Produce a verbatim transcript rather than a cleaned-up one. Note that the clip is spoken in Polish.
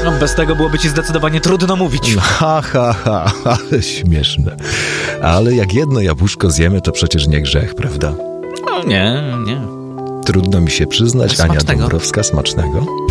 No, bez tego byłoby ci zdecydowanie trudno mówić. Ha, ha, ha, ale śmieszne. Ale jak jedno jabłuszko zjemy, to przecież nie grzech, prawda? No nie, nie. Trudno mi się przyznać, Smacznego. Ania Dąbrowska, smacznego.